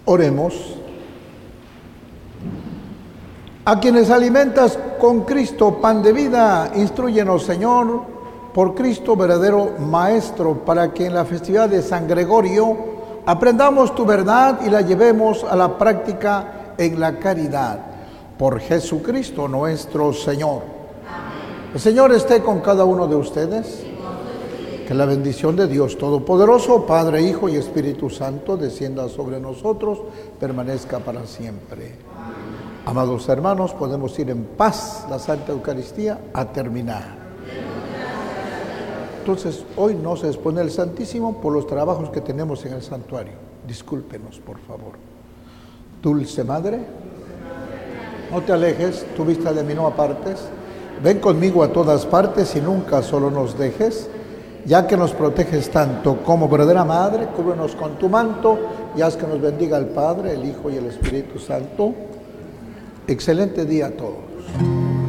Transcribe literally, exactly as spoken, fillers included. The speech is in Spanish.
Oremos. A quienes alimentas con Cristo pan de vida, instrúyenos, Señor, por Cristo verdadero Maestro, para que en la festividad de San Gregorio aprendamos tu verdad y la llevemos a la práctica en la caridad. Por Jesucristo nuestro Señor. Amén. El Señor esté con cada uno de ustedes. Que la bendición de Dios Todopoderoso, Padre, Hijo y Espíritu Santo, descienda sobre nosotros, permanezca para siempre. Amén. Amados hermanos, podemos ir en paz la Santa Eucaristía a terminar. Entonces, hoy no se expone el Santísimo por los trabajos que tenemos en el santuario. Discúlpenos, por favor. Dulce Madre, no te alejes, tu vista de mí no apartes. Ven conmigo a todas partes y nunca solo nos dejes. Ya que nos proteges tanto como verdadera Madre, cúbrenos con tu manto y haz que nos bendiga el Padre, el Hijo y el Espíritu Santo. Excelente día a todos.